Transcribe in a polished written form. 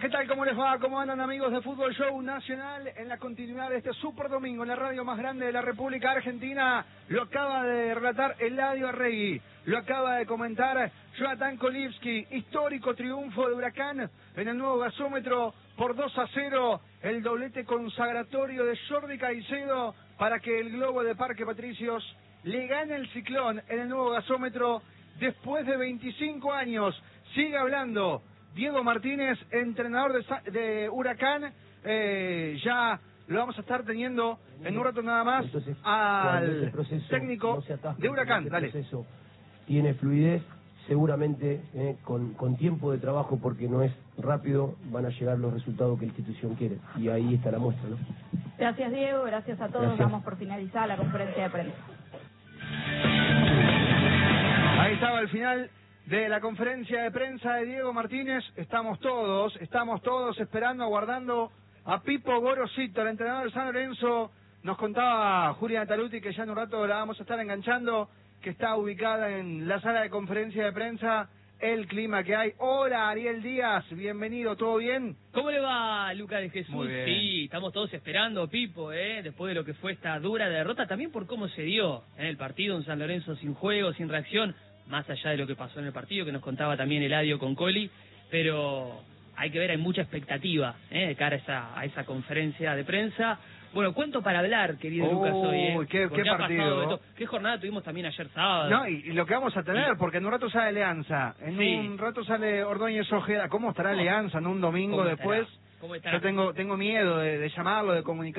¿Qué tal? ¿Cómo les va? ¿Cómo andan, amigos de Fútbol Show Nacional? En la continuidad de este super domingo en la radio más grande de la República Argentina, lo acaba de relatar Eladio Arregui, lo acaba de comentar Jonathan Kolivsky. Histórico triunfo de Huracán en el nuevo gasómetro por 2-0, el doblete consagratorio de Jordi Caicedo para que el Globo de Parque Patricios le gane el Ciclón en el nuevo gasómetro después de 25 años. Sigue hablando Diego Martínez, entrenador de Huracán. Ya lo vamos a estar teniendo en un rato nada más. Entonces, al técnico de Huracán. Dale. Proceso tiene fluidez, seguramente con tiempo de trabajo, porque no es rápido, van a llegar los resultados que la institución quiere. Y ahí está la muestra, ¿no? Gracias, Diego. Gracias a todos. Gracias. Damos por finalizada la conferencia de prensa. Ahí estaba el final de la conferencia de prensa de Diego Martínez. Estamos todos esperando, aguardando a Pipo Gorosito, el entrenador de San Lorenzo. Nos contaba Julia Taluti que ya en un rato la vamos a estar enganchando, que está ubicada en la sala de conferencia de prensa. El clima que hay. Hola, Ariel Díaz, bienvenido, ¿todo bien? ¿Cómo le va, Lucas de Jesús? Muy bien. Sí, estamos todos esperando, Pipo, después de lo que fue esta dura derrota, también por cómo se dio el partido en San Lorenzo, sin juego, sin reacción, más allá de lo que pasó en el partido, que nos contaba también Eladio con Coli, pero hay que ver, hay mucha expectativa de cara a esa conferencia de prensa. Bueno, cuento para hablar, querido Lucas, hoy. Qué partido. ¿Qué jornada tuvimos también ayer sábado? No, y lo que vamos a tener, porque en un rato sale Alianza, en Sí. un rato sale Ordóñez Ojeda. ¿Cómo estará Alianza en un domingo ¿Cómo después? estará? ¿Cómo estará? Yo tengo miedo de llamarlo, de comunicar.